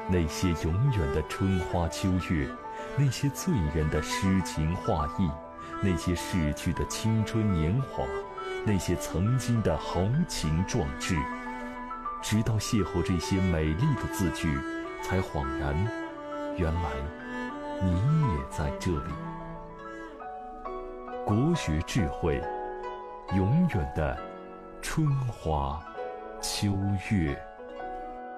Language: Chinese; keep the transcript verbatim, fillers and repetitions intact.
那些永远的春花秋月，那些醉人的诗情画意，那些逝去的青春年华，那些曾经的豪情壮志，直到邂逅这些美丽的字句，才恍然，原来你也在这里。国学智慧，永远的春花秋月。